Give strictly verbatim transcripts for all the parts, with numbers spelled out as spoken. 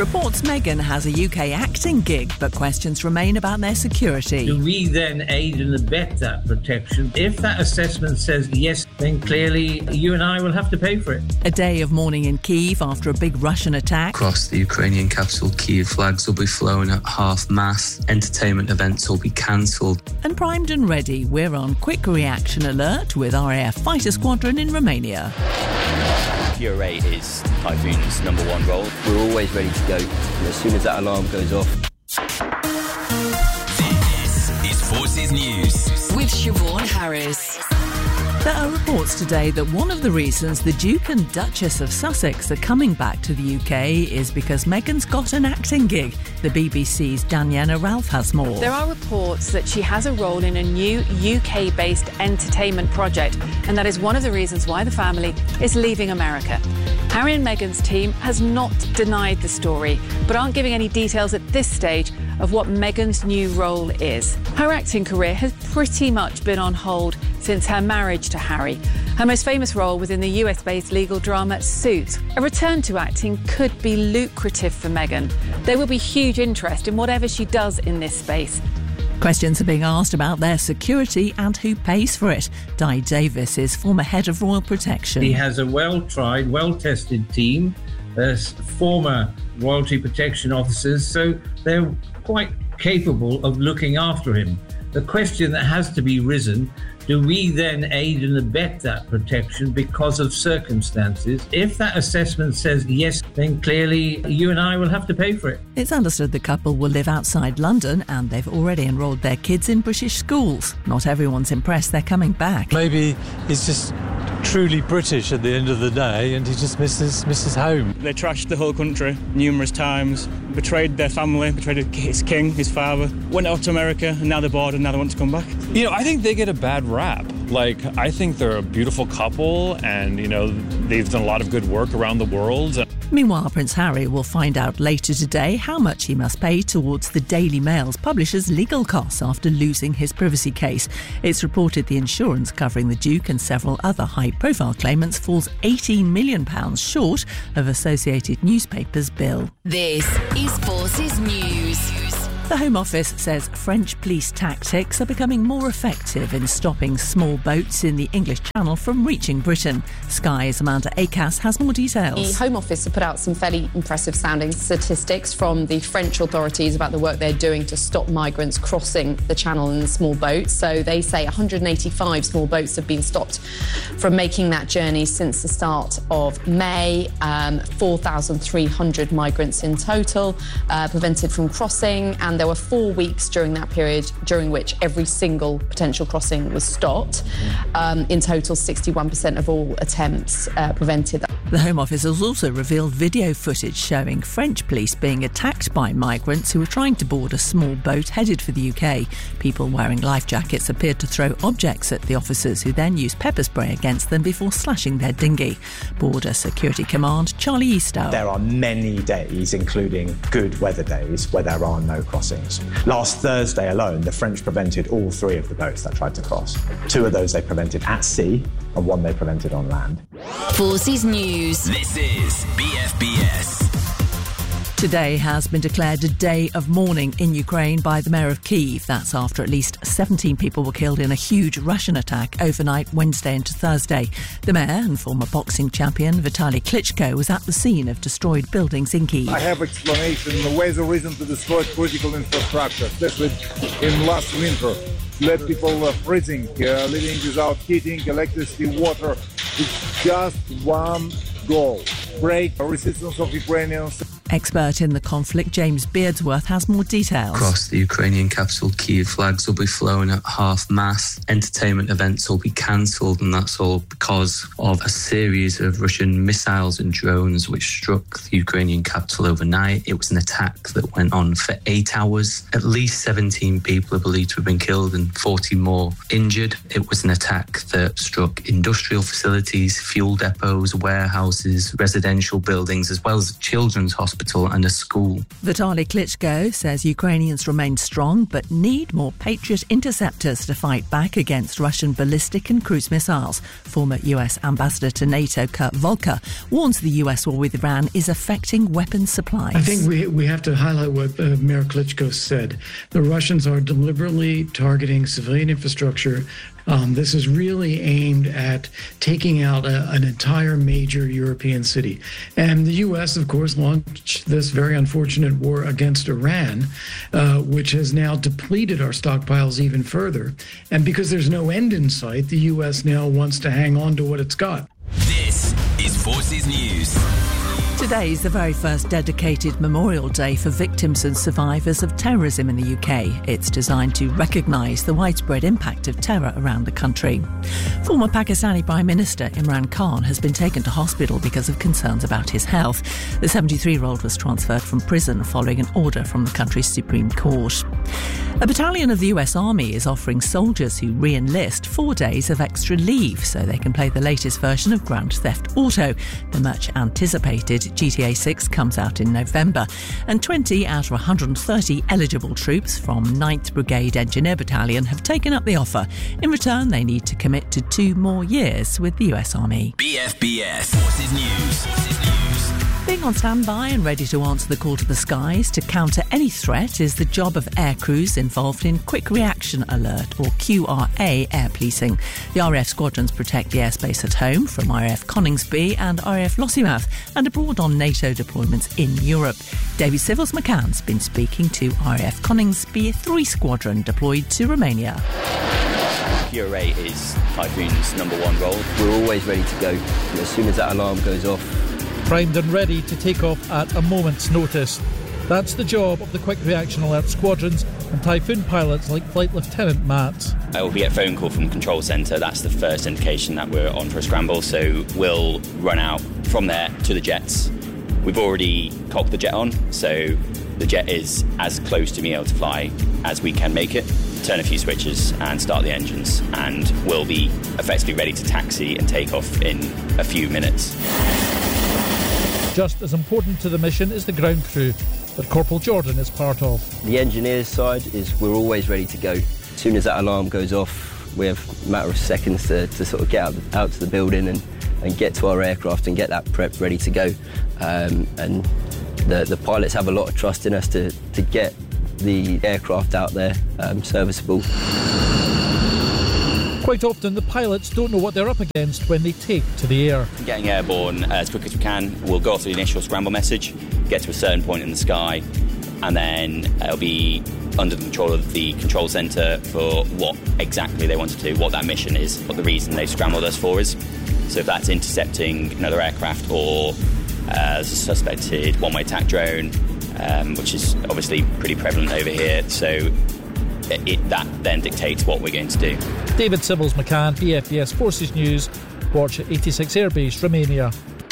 Reports Meghan has a U K acting gig, but questions remain about their security. Do we then aid and abet that protection? If that assessment says yes, then clearly you and I will have to pay for it. A day of mourning in Kyiv after a big Russian attack. Across the Ukrainian capital, Kyiv, flags will be flown at half-mast. Entertainment events will be cancelled. And primed and ready, we're on quick reaction alert with R A F Fighter Squadron in Romania. Fury is Typhoon's number one role. We're always ready to go as soon as that alarm goes off. This is Forces News with Siobhan Harris. There are reports today that one of the reasons the Duke and Duchess of Sussex are coming back to the U K is because Meghan's got an acting gig. The B B C's Daniela Ralph has more. There are reports that she has a role in a new U K-based entertainment project, and that is one of the reasons why the family is leaving America. Harry and Meghan's team has not denied the story, but aren't giving any details at this stage of what Meghan's new role is. Her acting career has pretty much been on hold since her marriage to Harry. Her most famous role was in the U S-based legal drama Suits. A return to acting could be lucrative for Meghan. There will be huge interest in whatever she does in this space. Questions are being asked about their security and who pays for it. Di Davis is former head of Royal Protection. He has a well-tried, well-tested team, uh, former royalty protection officers, so they're quite capable of looking after him. The question that has to be risen, do we then aid and abet that protection because of circumstances? If that assessment says yes, then clearly you and I will have to pay for it. It's understood the couple will live outside London and they've already enrolled their kids in British schools. Not everyone's impressed they're coming back. Maybe he's just truly British at the end of the day and he just misses misses home. They trashed the whole country numerous times, betrayed their family, betrayed his king, his father, went out to America and now they're bored and now they want to come back. You know, I think they get a bad rap. Like, I think they're a beautiful couple and, you know, they've done a lot of good work around the world. Meanwhile, Prince Harry will find out later today how much he must pay towards the Daily Mail's publisher's legal costs after losing his privacy case. It's reported the insurance covering the Duke and several other high-profile claimants falls eighteen million pounds short of Associated Newspapers' bill. This is Forces News. The Home Office says French police tactics are becoming more effective in stopping small boats in the English Channel from reaching Britain. Sky's Amanda Acas has more details. The Home Office have put out some fairly impressive sounding statistics from the French authorities about the work they're doing to stop migrants crossing the Channel in small boats. So they say one hundred eighty-five small boats have been stopped from making that journey since the start of May. Um, four thousand three hundred migrants in total uh, prevented from crossing, and there were four weeks during that period during which every single potential crossing was stopped. Um, in total, sixty-one percent of all attempts uh, prevented. The Home Office has also revealed video footage showing French police being attacked by migrants who were trying to board a small boat headed for the U K. People wearing life jackets appeared to throw objects at the officers, who then used pepper spray against them before slashing their dinghy. Border Security Command Charlie Eastow. There are many days, including good weather days, where there are no crossings. Last Thursday alone, the French prevented all three of the boats that tried to cross. Two of those they prevented at sea, and one they prevented on land. Forces News. This is B F B S. Today has been declared a day of mourning in Ukraine by the mayor of Kyiv. That's after at least seventeen people were killed in a huge Russian attack overnight Wednesday into Thursday. The mayor and former boxing champion Vitaly Klitschko was at the scene of destroyed buildings in Kyiv. I have explanation the ways or reason to destroy critical infrastructure, especially in last winter. Let people uh, freezing, uh, living without heating, electricity, water. It's just one goal: break the resistance of Ukrainians. Expert in the conflict James Beardsworth has more details. Across the Ukrainian capital, Kyiv, flags will be flown at half-mast. Entertainment events will be cancelled, and that's all because of a series of Russian missiles and drones which struck the Ukrainian capital overnight. It was an attack that went on for eight hours. At least seventeen people are believed to have been killed and forty more injured. It was an attack that struck industrial facilities, fuel depots, warehouses, residential buildings, as well as a children's hospital hospital and a school. Vitaly Klitschko says Ukrainians remain strong but need more Patriot interceptors to fight back against Russian ballistic and cruise missiles. Former U S Ambassador to NATO Kurt Volker warns the U S war with Iran is affecting weapons supplies. I think we we have to highlight what uh, Mayor Klitschko said. The Russians are deliberately targeting civilian infrastructure. Um, this is really aimed at taking out a, an entire major European city. And the U S, of course, launched this very unfortunate war against Iran, uh, which has now depleted our stockpiles even further. And because there's no end in sight, the U S now wants to hang on to what it's got. This is Forces News. Today is the very first dedicated Memorial Day for victims and survivors of terrorism in the U K. It's designed to recognise the widespread impact of terror around the country. Former Pakistani Prime Minister Imran Khan has been taken to hospital because of concerns about his health. The seventy-three-year-old was transferred from prison following an order from the country's Supreme Court. A battalion of the U S Army is offering soldiers who re-enlist four days of extra leave so they can play the latest version of Grand Theft Auto. The much anticipated G T A six comes out in November, and twenty out of one hundred thirty eligible troops from ninth Brigade Engineer Battalion have taken up the offer. In return, they need to commit to two more years with the U S Army. B F B S Forces News. Forces News. Being on standby and ready to answer the call to the skies to counter any threat is the job of air crews involved in Quick Reaction Alert, or Q R A, air policing. The R A F squadrons protect the airspace at home from R A F Coningsby and R A F Lossiemouth and abroad on NATO deployments in Europe. Davy Civils McCann's been speaking to R A F Coningsby three Squadron deployed to Romania. Q R A is Typhoon's number one role. We're always ready to go. And as soon as that alarm goes off, primed and ready to take off at a moment's notice. That's the job of the Quick Reaction Alert squadrons and Typhoon pilots like Flight Lieutenant Matt. I will get a phone call from the control centre. That's the first indication that we're on for a scramble, so we'll run out from there to the jets. We've already cocked the jet on, so the jet is as close to being able to fly as we can make it. Turn a few switches and start the engines, and we'll be effectively ready to taxi and take off in a few minutes. Just as important to the mission is the ground crew that Corporal Jordan is part of. The engineer's side is we're always ready to go. As soon as that alarm goes off, we have a matter of seconds to, to sort of get out, out to the building and, and get to our aircraft and get that prep ready to go. Um, and the, the pilots have a lot of trust in us to, to get the aircraft out there um, serviceable. Quite often the pilots don't know what they're up against when they take to the air. Getting airborne as quick as we can, we'll go off the initial scramble message, get to a certain point in the sky, and then it'll be under the control of the control centre for what exactly they want to do, what that mission is, what the reason they've scrambled us for is. So if that's intercepting another aircraft or uh, a suspected one-way attack drone, um, which is obviously pretty prevalent over here, so It, that then dictates what we're going to do. David Civils McCann, B F B S Forces News, watch at eighty-six Airbase, Romania.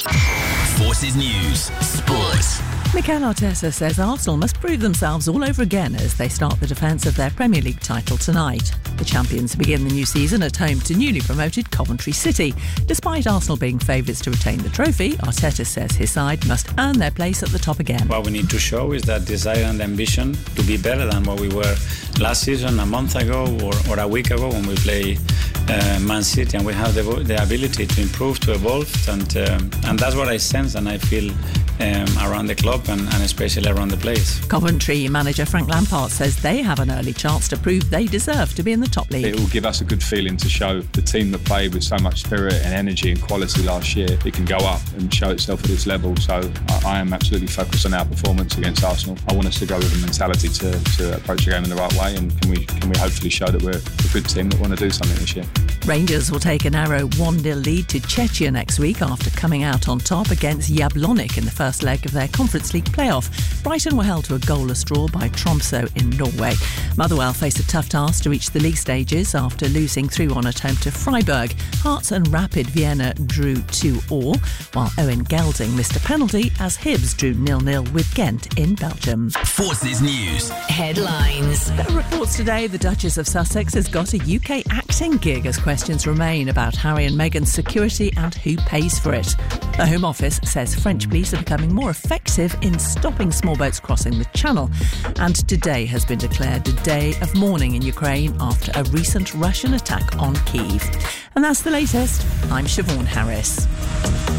Forces News, Sports. Mikel Arteta says Arsenal must prove themselves all over again as they start the defence of their Premier League title tonight. The champions begin the new season at home to newly promoted Coventry City. Despite Arsenal being favourites to retain the trophy, Arteta says his side must earn their place at the top again. What we need to show is that desire and ambition to be better than what we were last season, a month ago or, or a week ago when we play uh, Man City, and we have the, the ability to improve, to evolve, and um, and that's what I sense and I feel um, around the club and, and especially around the place. Coventry manager Frank Lampard says they have an early chance to prove they deserve to be in the top league. It will give us a good feeling to show the team that played with so much spirit and energy and quality last year, it can go up and show itself at this level. So I, I am absolutely focused on our performance against Arsenal. I want us to go with the mentality to, to approach the game in the right way, and can we can we hopefully show that we're a good team that want to do something this year. Rangers will take a narrow one nil lead to Czechia next week after coming out on top against Jablonec in the first leg of their Conference League playoff. Brighton were held to a goalless draw by Tromsø in Norway. Motherwell face a tough task to reach the league stages after losing three one at home to Freiburg. Hearts and Rapid Vienna drew two all, while Owen Gelding missed a penalty as Hibs drew nil nil with Ghent in Belgium. Forces News. Headlines. There are reports today the Duchess of Sussex has got a U K acting gig. trending as questions remain about Harry and Meghan's security and who pays for it. The Home Office says French police are becoming more effective in stopping small boats crossing the Channel. And today has been declared a day of mourning in Ukraine after a recent Russian attack on Kyiv. And that's the latest. I'm Siobhan Harris.